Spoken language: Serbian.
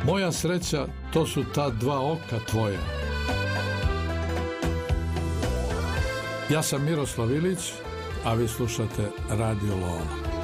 Moja sreća, to su ta dva oka tvoja. Ja sam Miroslav Ilić, a vi slušate Radio Lola.